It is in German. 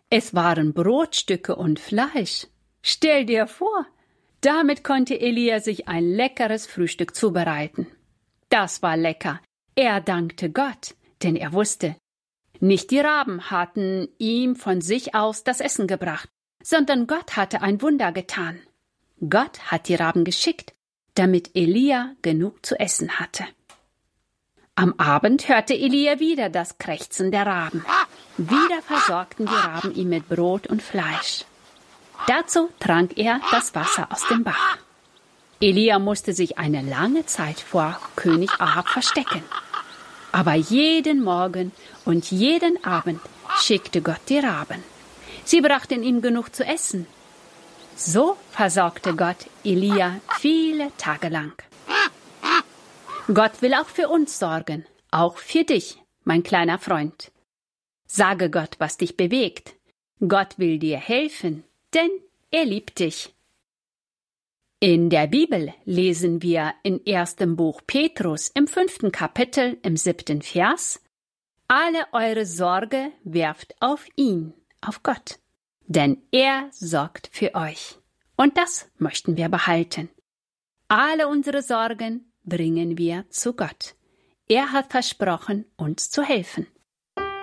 Es waren Brotstücke und Fleisch. Stell dir vor, damit konnte Elia sich ein leckeres Frühstück zubereiten. Das war lecker. Er dankte Gott, denn er wusste, nicht die Raben hatten ihm von sich aus das Essen gebracht, sondern Gott hatte ein Wunder getan. Gott hat die Raben geschickt, damit Elia genug zu essen hatte. Am Abend hörte Elia wieder das Krächzen der Raben. Wieder versorgten die Raben ihn mit Brot und Fleisch. Dazu trank er das Wasser aus dem Bach. Elia musste sich eine lange Zeit vor König Ahab verstecken. Aber jeden Morgen und jeden Abend schickte Gott die Raben. Sie brachten ihm genug zu essen. So versorgte Gott Elia viele Tage lang. Gott will auch für uns sorgen, auch für dich, mein kleiner Freund. Sage Gott, was dich bewegt. Gott will dir helfen, denn er liebt dich. In der Bibel lesen wir im 1. Buch Petrus im 5. Kapitel im 7. Vers: Alle eure Sorge werft auf ihn, auf Gott, denn er sorgt für euch. Und das möchten wir behalten. Alle unsere Sorgen bringen wir zu Gott. Er hat versprochen, uns zu helfen.